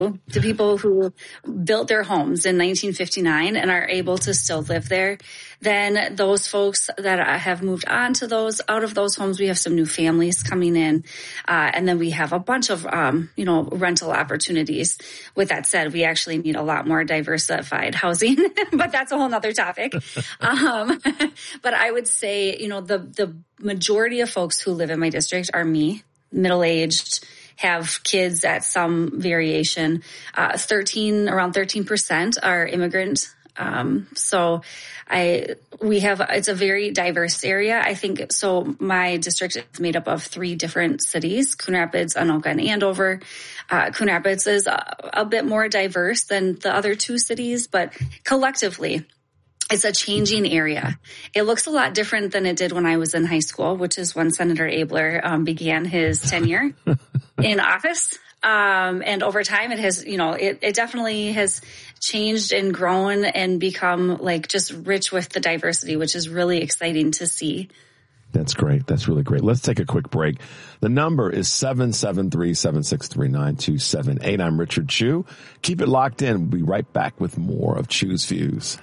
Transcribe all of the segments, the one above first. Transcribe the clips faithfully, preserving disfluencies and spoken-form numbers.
to people who built their homes in nineteen fifty-nine and are able to still live there. Then those folks that have moved on to those, out of those homes, we have some new families coming in. Uh, and then we have a bunch of, um, you know, rental opportunities. With that said, we actually need a lot more diversified housing, but that's a whole nother topic. um, but I would say, you know, the, the majority of folks who live in my district are me, middle-aged, have kids at some variation. Uh, thirteen, around thirteen percent are immigrant. Um, so I, we have, it's a very diverse area. I think, so my district is made up of three different cities, Coon Rapids, Anoka, and Andover. Uh, Coon Rapids is a, a bit more diverse than the other two cities, but collectively, it's a changing area. It looks a lot different than it did when I was in high school, which is when Senator Abler um, began his tenure in office. Um, and over time, it has, you know, it, it definitely has changed and grown and become like just rich with the diversity, which is really exciting to see. That's great. That's really great. Let's take a quick break. The number is seven seven three, seven six three, nine two seven eight. I'm Richard Chew. Keep it locked in. We'll be right back with more of Chew's Views.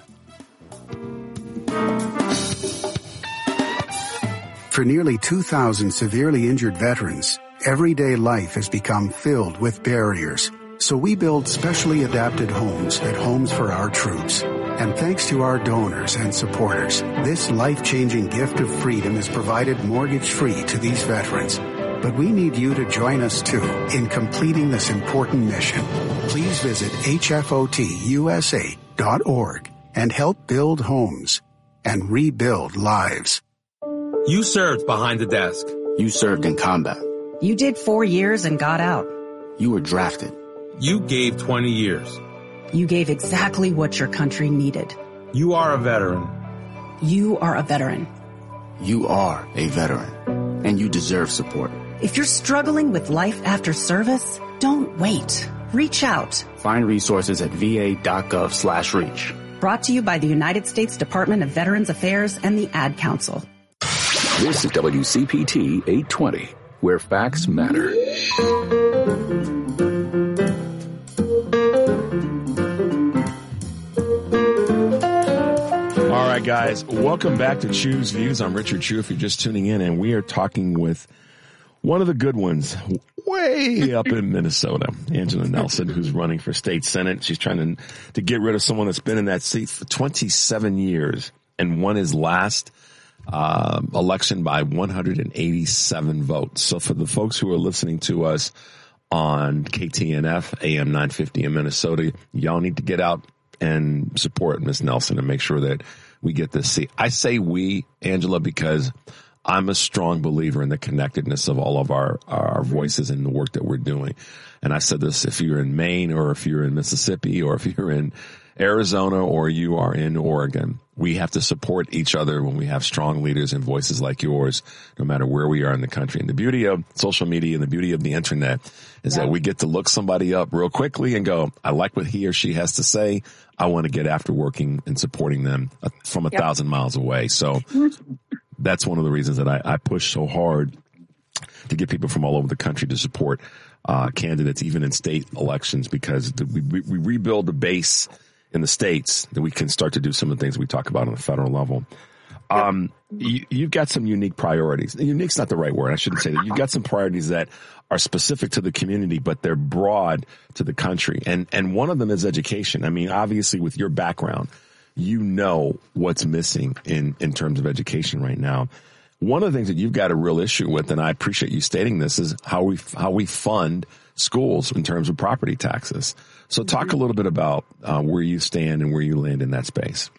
For nearly two thousand severely injured veterans, everyday life has become filled with barriers. So we build specially adapted homes at Homes for Our Troops. And thanks to our donors and supporters, this life-changing gift of freedom is provided mortgage-free to these veterans. But we need you to join us, too, in completing this important mission. Please visit H F O T U S A dot org and help build homes and rebuild lives. You served behind the desk. You served in combat. You did four years and got out. You were drafted. You gave twenty years. You gave exactly what your country needed. You are a veteran. You are a veteran. You are a veteran, and you deserve support. If you're struggling with life after service, don't wait. Reach out. Find resources at va.gov slash reach. Brought to you by the United States Department of Veterans Affairs and the Ad Council. This is W C P T eight twenty, where facts matter. All right, guys, welcome back to Chew's Views. I'm Richard Chew, if you're just tuning in, and we are talking with one of the good ones way up in Minnesota, Angela Nelson, who's running for state senate. She's trying to, to get rid of someone that's been in that seat for twenty-seven years and won his last uh, election by one hundred eighty-seven votes. So for the folks who are listening to us on K T N F, A M nine fifty in Minnesota, y'all need to get out and support Miss Nelson and make sure that we get this seat. I say we, Angela, because I'm a strong believer in the connectedness of all of our, our voices and the work that we're doing. And I said this, if you're in Maine or if you're in Mississippi or if you're in Arizona or you are in Oregon, we have to support each other when we have strong leaders and voices like yours, no matter where we are in the country. And the beauty of social media and the beauty of the internet is yeah. that we get to look somebody up real quickly and go, I like what he or she has to say. I want to get after working and supporting them from a yep. thousand miles away. So that's one of the reasons that I, I push so hard to get people from all over the country to support uh candidates, even in state elections, because the, we, we rebuild the base in the states, that we can start to do some of the things we talk about on the federal level. Um, you, you've got some unique priorities. Unique's not the right word. I shouldn't say that. You've got some priorities that are specific to the community, but they're broad to the country. And, and one of them is education. I mean, obviously with your background, you know what's missing in, in terms of education right now. One of the things that you've got a real issue with, and I appreciate you stating this, is how we, how we fund schools in terms of property taxes. So talk a little bit about uh, where you stand and where you land in that space.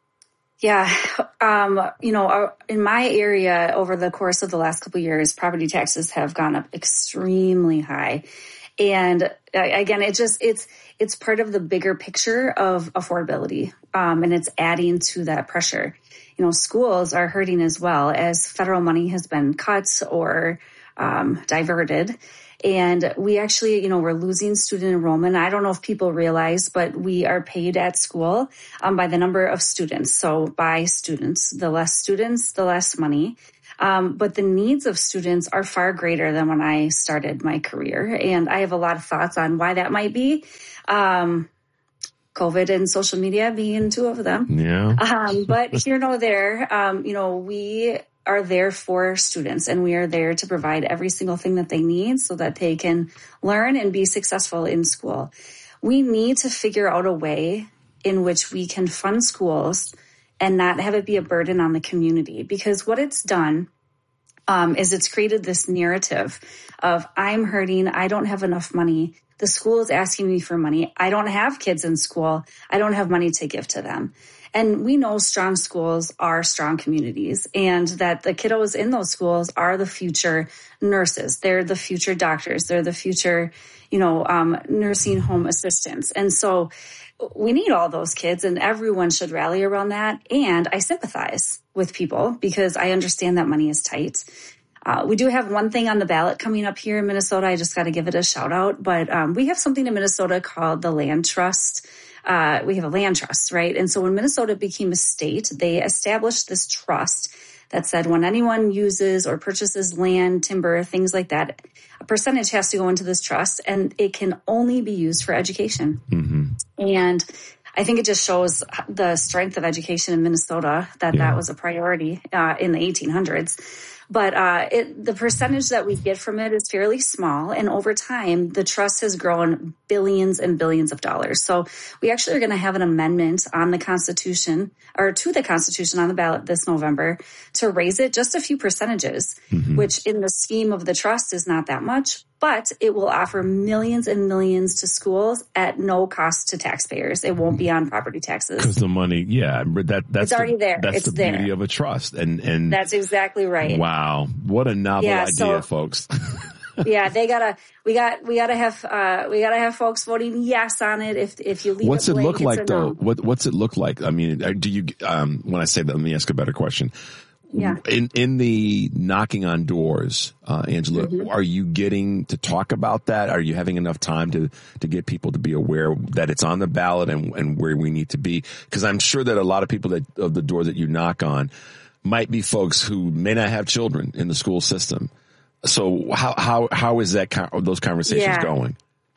Yeah. Um, you know, in my area over the course of the last couple of years, property taxes have gone up extremely high. And uh, again, it just, it's, it's part of the bigger picture of affordability. Um, and it's adding to that pressure. You know, schools are hurting as well, as federal money has been cut or um, diverted. And we actually, you know, we're losing student enrollment. I don't know if people realize, but we are paid at school um, by the number of students. So by students, the less students, the less money. Um, but the needs of students are far greater than when I started my career. And I have a lot of thoughts on why that might be. Um, COVID and social media being two of them. Yeah. Um, but here nor there, um, you know, we are there for students, and we are there to provide every single thing that they need so that they can learn and be successful in school. We need to figure out a way in which we can fund schools and not have it be a burden on the community, because what it's done um, is it's created this narrative of I'm hurting, I don't have enough money. The school is asking me for money. I don't have kids in school. I don't have money to give to them. And we know strong schools are strong communities, and that the kiddos in those schools are the future nurses. They're the future doctors. They're the future, you know, um, nursing home assistants. And so we need all those kids, and everyone should rally around that. And I sympathize with people because I understand that money is tight. Uh, we do have one thing on the ballot coming up here in Minnesota. I just got to give it a shout out. But um, we have something in Minnesota called the Land Trust. Uh, we have a land trust, right? And so when Minnesota became a state, they established this trust that said when anyone uses or purchases land, timber, things like that, a percentage has to go into this trust, and it can only be used for education. Mm-hmm. And I think it just shows the strength of education in Minnesota, that yeah. that was a priority uh, in the eighteen hundreds. But uh, it, the percentage that we get from it is fairly small. And over time, the trust has grown billions and billions of dollars. So we actually are going to have an amendment on the Constitution, or to the Constitution on the ballot this November, to raise it just a few percentages, mm-hmm. which in the scheme of the trust is not that much. But it will offer millions and millions to schools at no cost to taxpayers. It won't be on property taxes. Because the money, yeah, that that's it's already the, there. That's it's the there. beauty of a trust, and and that's exactly right. Wow, what a novel yeah, idea, so, folks. yeah, they gotta. We got. We gotta have. Uh, we gotta have folks voting yes on it. If if you leave what's it, it blank, look like though? No. What what's it look like? I mean, do you? Um, when I say that, let me ask a better question. Yeah. In in the knocking on doors, uh, Angela, mm-hmm. are you getting to talk about that? Are you having enough time to, to get people to be aware that it's on the ballot and, and where we need to be? Because I'm sure that a lot of people that of the door that you knock on might be folks who may not have children in the school system. So how how how is that those conversations yeah. going?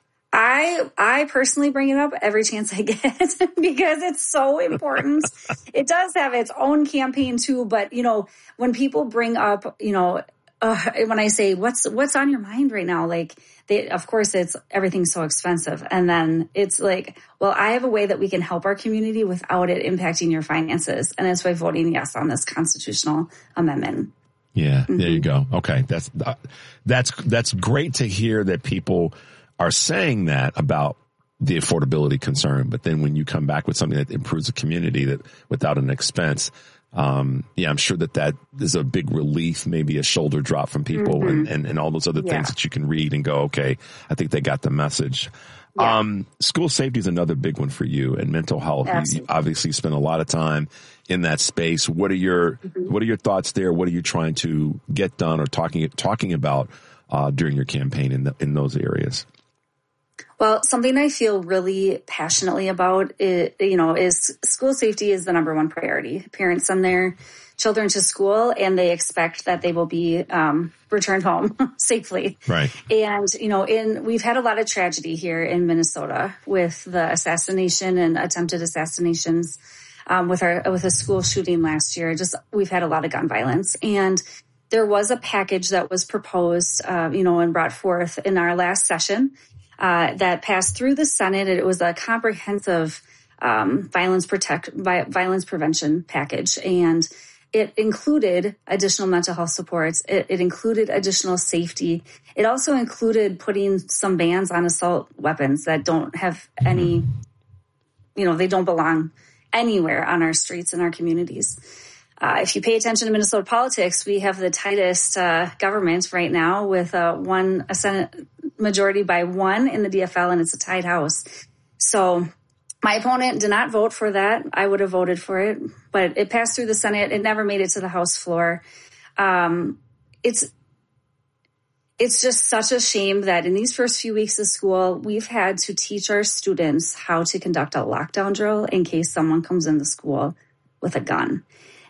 I I personally bring it up every chance I get because it's so important. It does have its own campaign too, but you know, when people bring up, you know, uh, when I say what's what's on your mind right now, like they, of course, it's everything's so expensive, and then it's like, well, I have a way that we can help our community without it impacting your finances, and it's by voting yes on this constitutional amendment. Yeah, mm-hmm. There you go. Okay, that's that's that's great to hear that people are saying that about the affordability concern, but then when you come back with something that improves the community that without an expense, um, yeah, I'm sure that that is a big relief, maybe a shoulder drop from people mm-hmm. and, and, and all those other yeah. things that you can read and go, okay, I think they got the message. Yeah. Um, school safety is another big one for you, and mental health. You, you obviously spend a lot of time in that space. What are your, mm-hmm. what are your thoughts there? What are you trying to get done or talking, talking about, uh, during your campaign in the, in those areas? Well, something I feel really passionately about, is, you know, is school safety is the number one priority. Parents send their children to school and they expect that they will be um, returned home safely. Right. And, you know, in we've had a lot of tragedy here in Minnesota with the assassination and attempted assassinations um, with our with a school shooting last year. Just we've had a lot of gun violence. And there was a package that was proposed, uh, you know, and brought forth in our last session. Uh, that passed through the Senate. It was a comprehensive um, violence protect vi- violence prevention package, and it included additional mental health supports. It, it included additional safety. It also included putting some bans on assault weapons that don't have any, you know, they don't belong anywhere on our streets and our communities. Uh, if you pay attention to Minnesota politics, we have the tightest uh, government right now with uh, one a Senate majority by one in the D F L, and it's a tied house. So my opponent did not vote for that. I would have voted for it, but it passed through the Senate. It never made it to the House floor. Um, it's it's just such a shame that in these first few weeks of school, we've had to teach our students how to conduct a lockdown drill in case someone comes into school with a gun.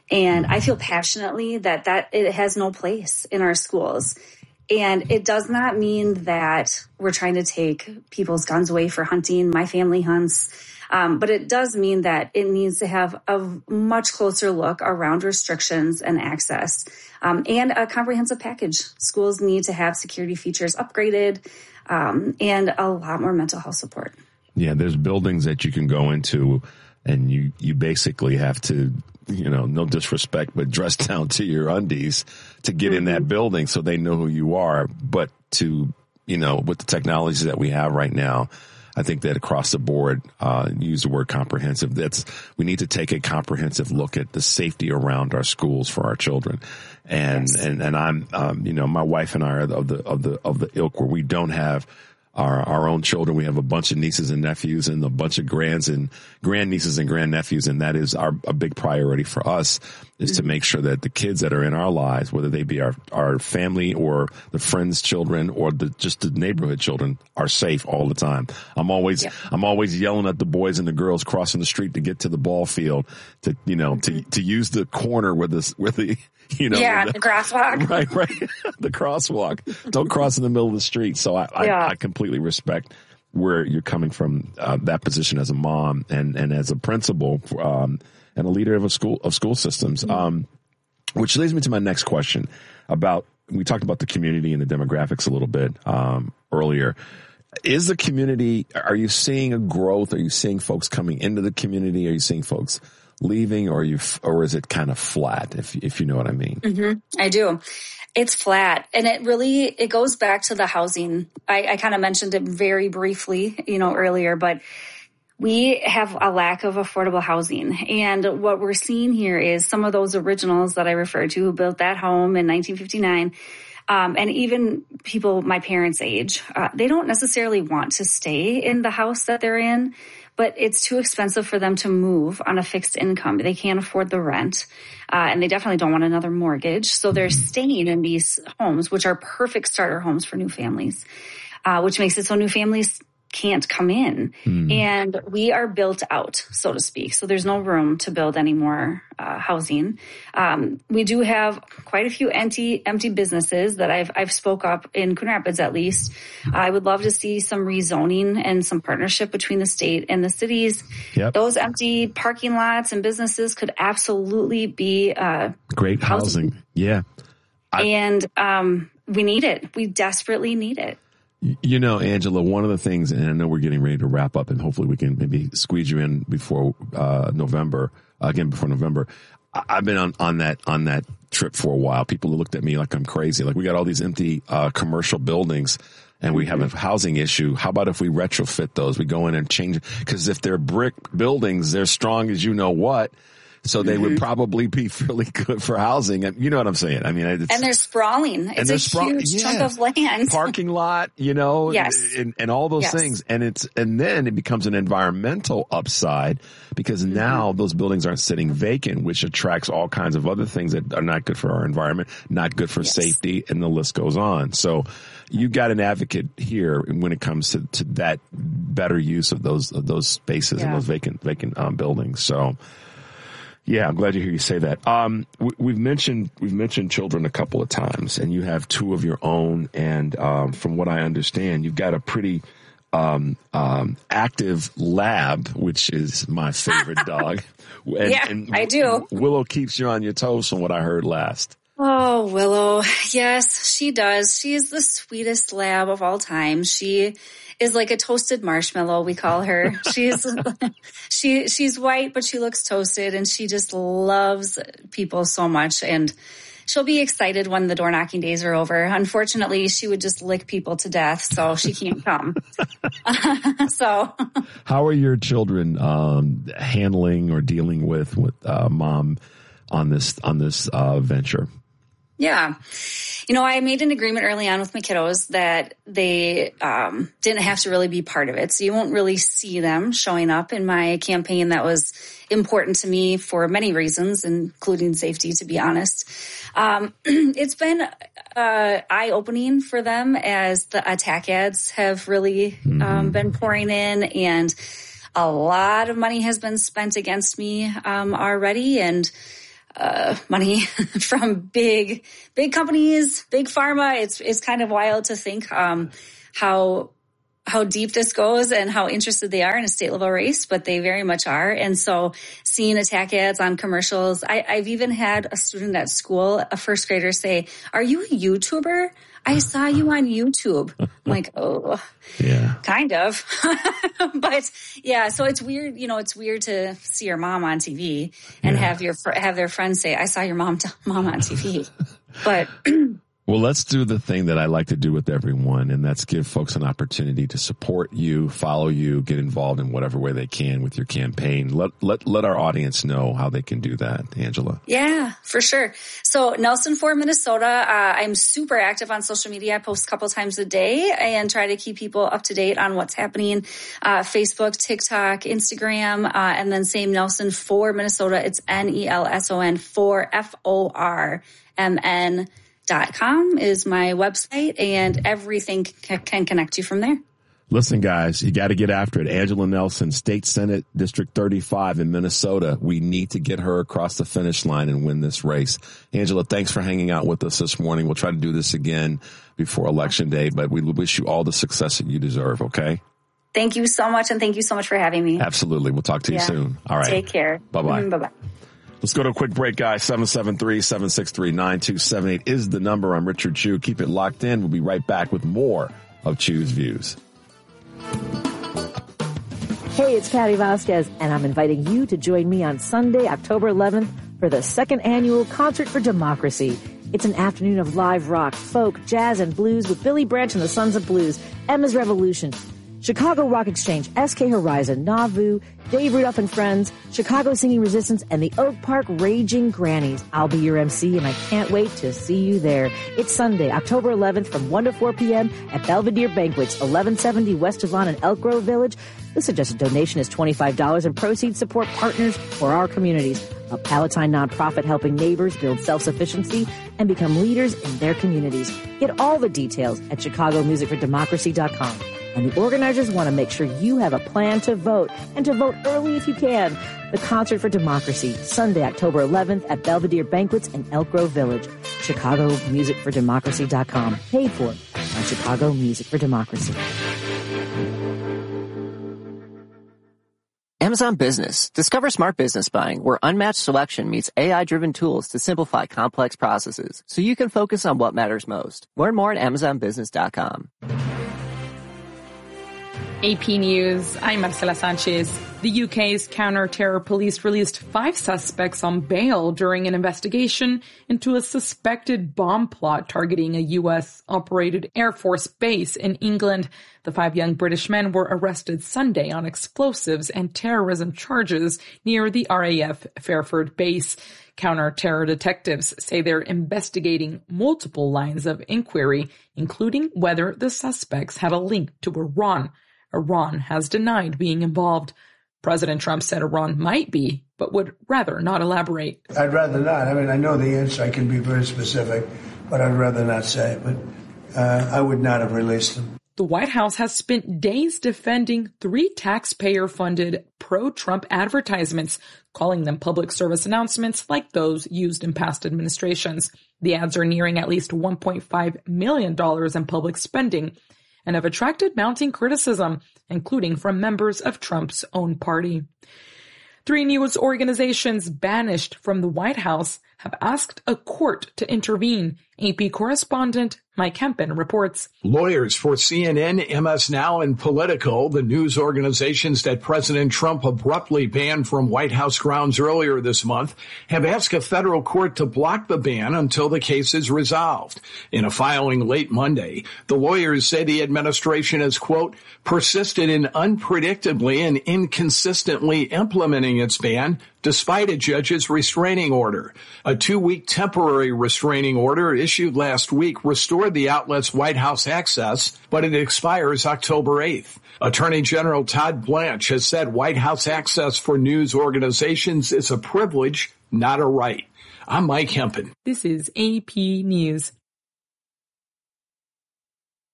And I feel passionately that that it has no place in our schools. And it does not mean that we're trying to take people's guns away for hunting. My family hunts. Um, but it does mean that it needs to have a much closer look around restrictions and access, um, and a comprehensive package. Schools need to have security features upgraded, um, and a lot more mental health support. Yeah, there's buildings that you can go into and you, you basically have to, you know, no disrespect, but dress down to your undies to get mm-hmm. in that building so they know who you are. But to, you know, with the technologies that we have right now, I think that across the board, uh, use the word comprehensive. That's, we need to take a comprehensive look at the safety around our schools for our children. And, yes. and, and I'm, um, you know, my wife and I are of the, of the, of the ilk where we don't have our, our own children. We have a bunch of nieces and nephews and a bunch of grands and grandnieces and grandnephews. And that is our, a big priority for us is mm-hmm. to make sure that the kids that are in our lives, whether they be our, our family or the friends' children or the, just the neighborhood children, are safe all the time. I'm always, yeah. I'm always yelling at the boys and the girls crossing the street to get to the ball field to, you know, mm-hmm. to, to use the corner where the, where the, you know, yeah, the, the crosswalk. Right, right. The crosswalk. Don't cross in the middle of the street. So I, yeah. I, I completely respect where you're coming from, uh, that position as a mom and, and as a principal, um, and a leader of a school, of school systems. Mm-hmm. Um, which leads me to my next question about, we talked about the community and the demographics a little bit, um, earlier. Is the community, are you seeing a growth? Are you seeing folks coming into the community? Are you seeing folks leaving, or are you, or is it kind of flat, if, if you know what I mean? Mm-hmm. I do. It's flat. And it really, it goes back to the housing. I, I kind of mentioned it very briefly, you know, earlier, but we have a lack of affordable housing. And what we're seeing here is some of those originals that I referred to who built that home in nineteen fifty-nine, um, and even people my parents' age, uh, they don't necessarily want to stay in the house that they're in, but it's too expensive for them to move on a fixed income. They can't afford the rent, uh, and they definitely don't want another mortgage. So they're staying in these homes, which are perfect starter homes for new families, uh, which makes it so new families can't come in. Mm. And we are built out, so to speak. So there's no room to build any more uh, housing. Um, we do have quite a few empty empty businesses that I've I've spoke up in Coon Rapids at least. I would love to see some rezoning and some partnership between the state and the cities. Yep. Those empty parking lots and businesses could absolutely be uh, great housing. housing. Yeah. I- and um, we need it. We desperately need it. You know, Angela, one of the things, and I know we're getting ready to wrap up, and hopefully we can maybe squeeze you in before uh November, uh, again before November. I- I've been on, on that on that trip for a while. People looked at me like I'm crazy. Like, we got all these empty uh commercial buildings, and we have a housing issue. How about if we retrofit those? We go in and change, because if they're brick buildings, they're strong as you know what. So they mm-hmm. would probably be really good for housing. You know what I'm saying? I mean, it's, and they're sprawling. It's a spra- huge yeah. chunk of land. Parking lot, you know, yes. and, and all those yes. things. And it's, and then it becomes an environmental upside, because mm-hmm. now those buildings aren't sitting vacant, which attracts all kinds of other things that are not good for our environment, not good for yes. safety, and the list goes on. So you got an advocate here when it comes to, to that better use of those, of those spaces yeah. and those vacant, vacant, um, buildings. So, yeah, I'm glad to hear you say that. Um, we, we've mentioned, we've mentioned children a couple of times, and you have two of your own. And, um, from what I understand, you've got a pretty, um, um, active lab, which is my favorite dog. And, yeah, and I do. Willow keeps you on your toes from what I heard last. Oh, Willow. Yes, she does. She is the sweetest lab of all time. She is like a toasted marshmallow, we call her. She's, she, she's white, but she looks toasted, and she just loves people so much. And she'll be excited when the door knocking days are over. Unfortunately, she would just lick people to death, so she can't come. So, how are your children, um, handling or dealing with, with, uh, mom on this, on this, uh, venture? Yeah. You know, I made an agreement early on with my kiddos that they um, didn't have to really be part of it. So you won't really see them showing up in my campaign that was important to me for many reasons, including safety, to be honest. Um, it's been uh, eye-opening for them as the attack ads have really mm-hmm. um, been pouring in, and a lot of money has been spent against me um, already. And uh, money from big, big companies, big pharma. It's, it's kind of wild to think, um, how, how deep this goes and how interested they are in a state level race, but they very much are. And so seeing attack ads on commercials, I, I've even had a student at school, a first grader, say, "Are you a YouTuber? I saw you on YouTube." I'm like, oh, yeah, kind of. But yeah, so it's weird, you know, it's weird to see your mom on T V and yeah. have your, have their friends say, "I saw your mom, t- mom on T V." But well, let's do the thing that I like to do with everyone, and that's give folks an opportunity to support you, follow you, get involved in whatever way they can with your campaign. Let let let our audience know how they can do that, Angela. Yeah, for sure. So Nelson for Minnesota, uh, I'm super active on social media. I post a couple times a day and try to keep people up to date on what's happening. Uh, Facebook, TikTok, Instagram, uh, and then same Nelson for Minnesota. It's N E L S O N for F O R M N dot com is my website, and everything c- can connect you from there. Listen, guys, you got to get after it. Angela Nelson, State Senate District thirty-five in Minnesota. We need to get her across the finish line and win this race. Angela, thanks for hanging out with us this morning. We'll try to do this again before Election Day, but we wish you all the success that you deserve, okay? Thank you so much, and thank you so much for having me. Absolutely. We'll talk to you yeah. soon. All right. Take care. Bye-bye. Mm-hmm. Bye-bye. Let's go to a quick break, guys. seven seven three, seven six three, nine two seven eight is the number. I'm Richard Chu. Keep it locked in. We'll be right back with more of Chu's Views. Hey, it's Patty Vasquez, and I'm inviting you to join me on Sunday, October eleventh, for the second annual Concert for Democracy. It's an afternoon of live rock, folk, jazz, and blues with Billy Branch and the Sons of Blues, Emma's Revolution, Chicago Rock Exchange, S K Horizon, Nauvoo, Dave Rudolph and Friends, Chicago Singing Resistance, and the Oak Park Raging Grannies. I'll be your M C, and I can't wait to see you there. It's Sunday, October eleventh from one to four p.m. at Belvedere Banquets, eleven seventy West Devon in Elk Grove Village. The suggested donation is twenty-five dollars, and proceeds support partners for our communities, a Palatine nonprofit helping neighbors build self-sufficiency and become leaders in their communities. Get all the details at chicago music for democracy dot com. And the organizers want to make sure you have a plan to vote, and to vote early if you can. The Concert for Democracy, Sunday, October eleventh at Belvedere Banquets in Elk Grove Village. chicago music for democracy dot com. Paid for by Chicago Music for Democracy. Amazon Business. Discover smart business buying, where unmatched selection meets A I-driven tools to simplify complex processes, so you can focus on what matters most. Learn more at amazon business dot com. A P News, I'm Marcela Sanchez. The U K's counter-terror police released five suspects on bail during an investigation into a suspected bomb plot targeting a U S-operated Air Force base in England. The five young British men were arrested Sunday on explosives and terrorism charges near the R A F Fairford base. Counter-terror detectives say they're investigating multiple lines of inquiry, including whether the suspects had a link to Iran. Iran has denied being involved. President Trump said Iran might be, but would rather not elaborate. I'd rather not. I mean, I know the answer. I can be very specific, but I'd rather not say it. But uh, I would not have released them. The White House has spent days defending three taxpayer-funded pro-Trump advertisements, calling them public service announcements like those used in past administrations. The ads are nearing at least one point five million dollars in public spending, and have attracted mounting criticism, including from members of Trump's own party. Three news organizations banished from the White House have asked a court to intervene. A P correspondent Mike Hempen reports. Lawyers for C N N, M S Now, and Politico, the news organizations that President Trump abruptly banned from White House grounds earlier this month, have asked a federal court to block the ban until the case is resolved. In a filing late Monday, the lawyers say the administration has, quote, persisted in unpredictably and inconsistently implementing its ban despite a judge's restraining order. A two-week temporary restraining order issued last week restored the outlet's White House access, but it expires October eighth. Attorney General Todd Blanche has said White House access for news organizations is a privilege, not a right. I'm Mike Hempen. This is A P News.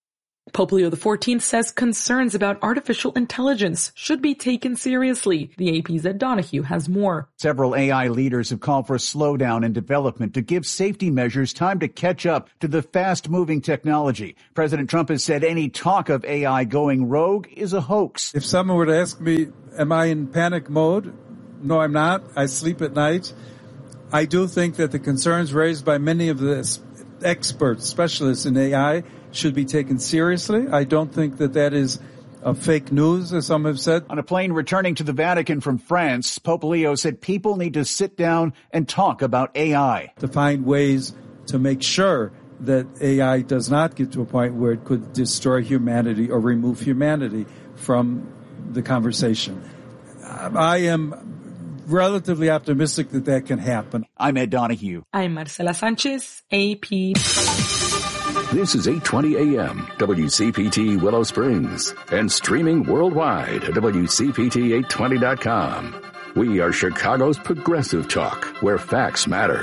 Pope Leo the fourteenth says concerns about artificial intelligence should be taken seriously. The A P's Ed Donahue has more. Several A I leaders have called for a slowdown in development to give safety measures time to catch up to the fast-moving technology. President Trump has said any talk of A I going rogue is a hoax. If someone were to ask me, am I in panic mode? No, I'm not. I sleep at night. I do think that the concerns raised by many of the experts, specialists in A I, should be taken seriously. I don't think that that is a fake news, as some have said. On a plane returning to the Vatican from France, Pope Leo said people need to sit down and talk about A I. To find ways to make sure that A I does not get to a point where it could destroy humanity or remove humanity from the conversation. I am relatively optimistic that that can happen. I'm Ed Donahue. I'm Marcela Sanchez, A P. This is eight twenty A M, W C P T Willow Springs, and streaming worldwide at W C P T eight twenty dot com. We are Chicago's progressive talk, where facts matter.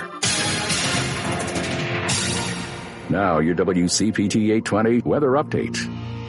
Now your W C P T eight twenty weather update.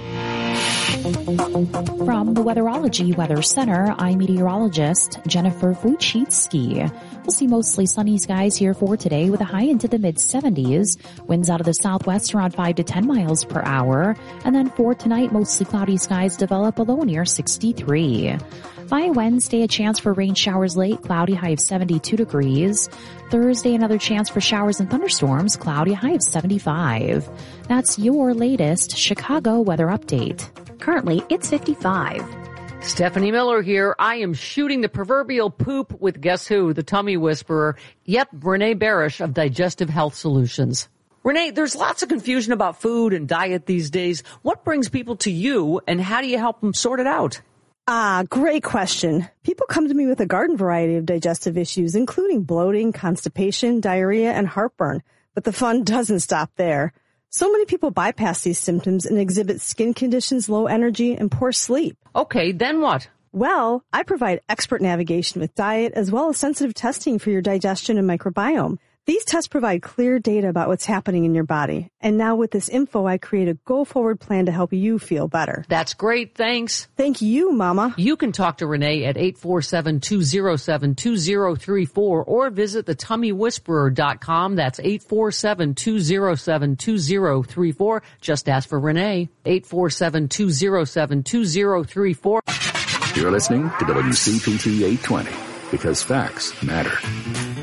From the Weatherology Weather Center, I'm meteorologist Jennifer Wojcicki. We'll see mostly sunny skies here for today with a high into the mid seventies. Winds out of the southwest around five to ten miles per hour. And then for tonight, mostly cloudy skies develop, a low near sixty-three. By Wednesday, a chance for rain showers late, cloudy, high of seventy-two degrees. Thursday, another chance for showers and thunderstorms, cloudy, high of seventy-five. That's your latest Chicago weather update. Currently, it's fifty-five. Stephanie Miller here. I am shooting the proverbial poop with guess who? The tummy whisperer. Yep, Renee Barish of Digestive Health Solutions. Renee, there's lots of confusion about food and diet these days. What brings people to you, and how do you help them sort it out? Ah, great question. People come to me with a garden variety of digestive issues, including bloating, constipation, diarrhea, and heartburn. But the fun doesn't stop there. So many people bypass these symptoms and exhibit skin conditions, low energy, and poor sleep. Okay, then what? Well, I provide expert navigation with diet as well as sensitive testing for your digestion and microbiome. These tests provide clear data about what's happening in your body. And now with this info, I create a go-forward plan to help you feel better. That's great. Thanks. Thank you, Mama. You can talk to Renee at eight four seven, two oh seven, two oh three four or visit the tummy whisperer dot com. That's eight four seven, two oh seven, two oh three four. Just ask for Renee. eight four seven, two oh seven, two oh three four. You're listening to W C P T eight twenty because facts matter.